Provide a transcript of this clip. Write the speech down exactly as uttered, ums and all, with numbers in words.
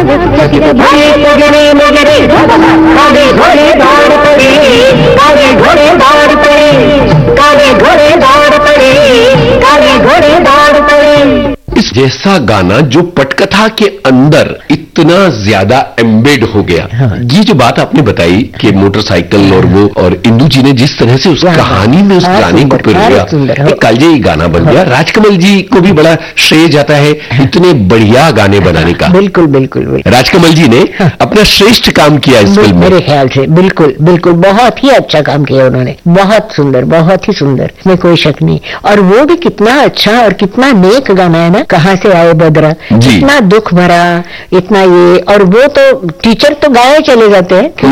इस जैसा गाना जो पटकथा के अंदर इतना ज्यादा एम्बेड हो गया। हाँ। ये जो बात आपने बताई कि मोटरसाइकिल और वो और इंदू जी ने जिस तरह से उस कहानी में उस गाने को पिरोया, एक कालजयी गाना बन गया। राजकमल जी को भी बड़ा श्रेय जाता है इतने बढ़िया गाने बनाने का। बिल्कुल बिल्कुल बिल्कुल राजकमल जी ने अपना श्रेष्ठ काम किया इस फिल्म में, मेरे ख्याल से। बिल्कुल बिल्कुल बहुत ही अच्छा काम किया उन्होंने, बहुत सुंदर, बहुत ही सुंदर, इसमें कोई शक नहीं। और वो भी कितना अच्छा और कितना नेक गाना है ना, कहाँ से आए बदरा, इतना दुख भरा, इतना ये। और वो तो टीचर तो गाए चले जाते हैं।